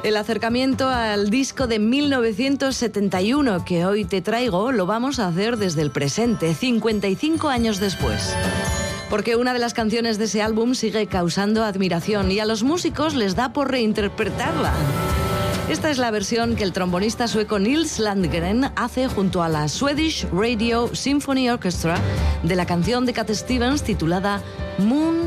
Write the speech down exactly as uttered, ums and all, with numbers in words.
El acercamiento al disco de mil novecientos setenta y uno que hoy te traigo lo vamos a hacer desde el presente, cincuenta y cinco años después. Porque una de las canciones de ese álbum sigue causando admiración y a los músicos les da por reinterpretarla. Esta es la versión que el trombonista sueco Nils Landgren hace junto a la Swedish Radio Symphony Orchestra de la canción de Cat Stevens titulada Moon